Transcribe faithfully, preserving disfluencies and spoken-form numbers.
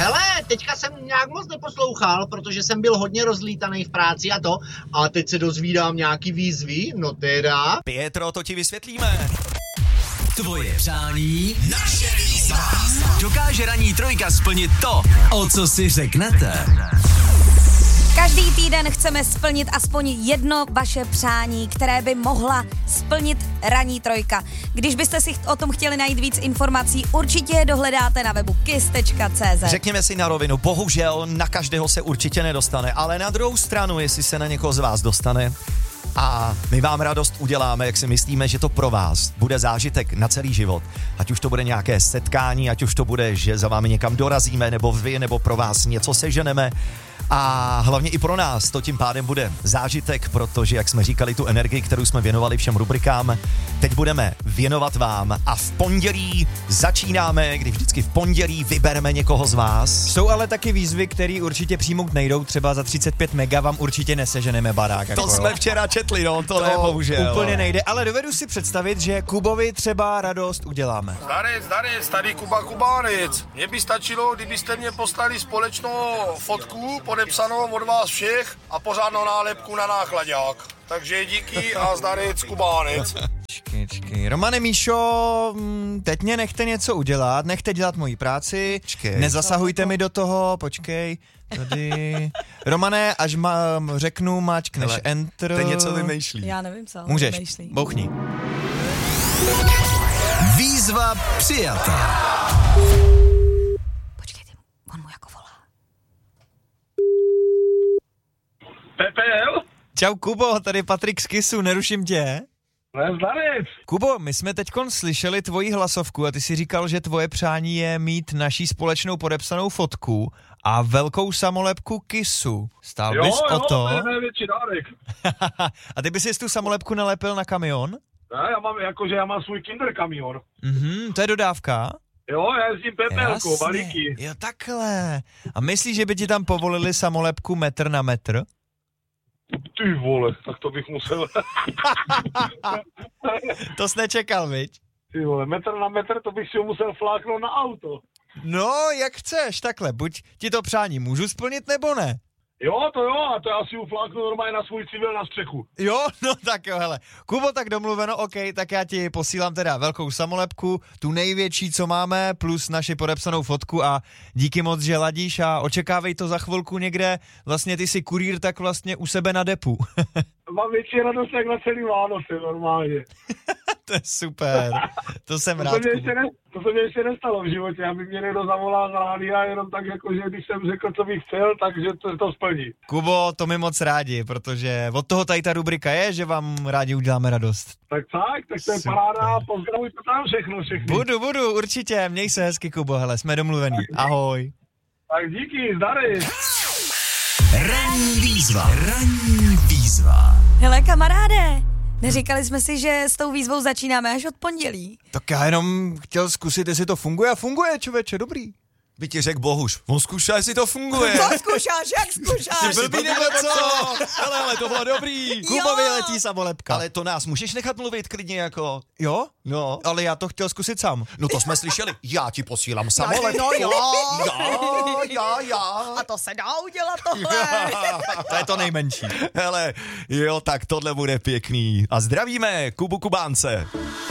Hele, teďka jsem nějak moc neposlouchal, protože jsem byl hodně rozlítaný v práci a to, a teď se dozvídám nějaký výzvy, no teda. Pietro, to ti vysvětlíme. Tvoje přání, naše výzva. Dokáže ranní trojka splnit to, o co si řeknete. Každý týden chceme splnit aspoň jedno vaše přání, které by mohla splnit ranní trojka. Když byste si o tom chtěli najít víc informací, určitě je dohledáte na webu kiss tečka cé zet. Řekněme si na rovinu, bohužel na každého se určitě nedostane, ale na druhou stranu, jestli se na někoho z vás dostane a my vám radost uděláme, jak si myslíme, že to pro vás bude zážitek na celý život. Ať už to bude nějaké setkání, ať už to bude, že za vámi někam dorazíme, nebo vy, nebo pro vás něco seženeme. A hlavně i pro nás to tím pádem bude zážitek, protože, jak jsme říkali, tu energii, kterou jsme věnovali všem rubrikám, teď budeme věnovat vám a v pondělí začínáme, kdy vždycky v pondělí vybereme někoho z vás. Jsou ale taky výzvy, které určitě přijmout nejdou, třeba za třicet pět mega vám určitě neseženeme barák. To jako, jsme jo. včera četli, no, to, To ne, bohužel. úplně nejde, ale dovedu si představit, že Kubovi třeba radost uděláme. Zdarec, zdarec, tady Kuba Kubánec. Mně by stačilo, kdybyste mě poslali společnou fotku podepsanou od vás všech a pořádnou nálepku na nákladák. Takže díky a zdarec Kubánec. Čekej, čekej. Romane, Míšo, teď mě nechte něco udělat, nechte dělat moji práci, Čekej. nezasahujte mi do toho, počkej, tady. Romane, až ma, řeknu, mačkneš Hele, enter. Ten něco vymýšlí. Já nevím, co Můžeš, vymýšlí. bouchni. Výzva přijata. Počkejte, on mu jako volá. Pepel? Čau Kubo, tady Patrik z Kissu, neruším tě. Ne, zdarec. Kubo, my jsme teďkon slyšeli tvoji hlasovku a ty si říkal, že tvoje přání je mít naší společnou podepsanou fotku a velkou samolepku Kissu. Stál Jo, bys jo, o to? to je největší dárek. A ty bys si tu samolepku nalepil na kamion? Ne, já mám, jakože já mám svůj kinder kamion. Mhm, to je dodávka? Jo, já jezdím pepelkou, balíky. Jo, takhle. A myslíš, že by ti tam povolili samolepku metr na metr? Ty vole, tak to bych musel. To jsi nečekal, viď? Ty vole, metr na metr, to bych si ho musel fláknout na auto. No, jak chceš, takhle. Buď ti to přání můžu splnit, nebo ne? Jo, to jo, a to já si ufláknu normálně na svůj civil na střechu. Jo, no tak jo, hele. Kubo, tak domluveno, OK, tak já ti posílám teda velkou samolepku, tu největší, co máme, plus naši podepsanou fotku a díky moc, že ladíš a očekávej to za chvilku někde, vlastně ty jsi kurýr tak vlastně u sebe na depu. Mám větší radost jak na celý Vánoce, normálně. To je super, to jsem To rád. se, mě ještě ne, to se mě ještě nestalo v životě, aby mě někdo zavolal z rádia jenom tak, jako, že když jsem řekl, co bych chtěl, takže to, to splní. Kubo, to mi moc rádi, protože od toho tady ta rubrika je, že vám rádi uděláme radost. Tak tak, tak to je Super. paráda, pozdravujte tam všechno, všechny. Budu, budu, určitě, měj se hezky, Kubo, hele, jsme domluvení, ahoj. Tak díky, zdary. Ranní výzva. Ranní výzva. Hele, kamaráde, neříkali jsme si, že s tou výzvou začínáme až od pondělí. Tak já jenom chtěl zkusit, jestli to funguje a funguje, člověče, dobrý. By ti řekl Bohuš, on zkušá, jestli to funguje. Co zkoušáš, jak zkoušáš? Ty blbý nebo co? Hele, ale to bylo dobrý. Kubovi letí samolepka. Ale to nás můžeš nechat mluvit klidně jako... Jo? No. Ale já to chtěl zkusit sám. No to jsme slyšeli. Já ti posílám samolepku. No jo. Já, já, já. A to se dá udělat tohle. To je to nejmenší. Hele, jo, tak tohle bude pěkný. A zdravíme Kubu Kubánce.